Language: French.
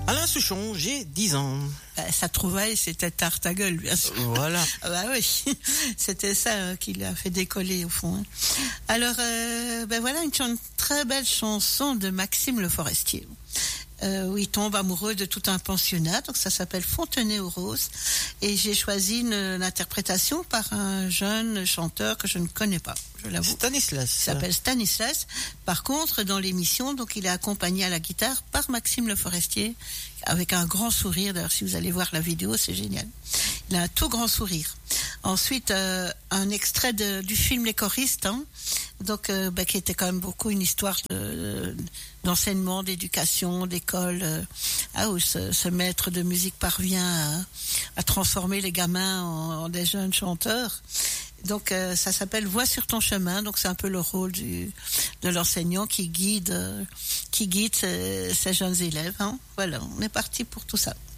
Alain Souchon, j'ai 10 ans. Sa trouvaille, c'était tarte à gueule, bien sûr. Voilà. Bah oui, c'était ça qui l'a fait décoller au fond. Alors, voilà une très belle chanson de Maxime Le Forestier. Où il tombe amoureux de tout un pensionnat, donc ça s'appelle Fontenay aux Roses, et j'ai choisi une interprétation par un jeune chanteur que je ne connais pas, je l'avoue. Stanislas. Il s'appelle Stanislas. Par contre, dans l'émission, donc il est accompagné à la guitare par Maxime Le Forestier, avec un grand sourire. D'ailleurs, si vous allez voir la vidéo, c'est génial. Il a un tout grand sourire. Ensuite, un extrait du film Les Choristes, donc qui était quand même beaucoup une histoire d'enseignement, d'éducation, d'école, où ce maître de musique parvient à transformer les gamins en des jeunes chanteurs. Donc ça s'appelle Voix sur ton chemin, donc c'est un peu le rôle de l'enseignant qui guide ces jeunes élèves. Voilà, on est parti pour tout ça.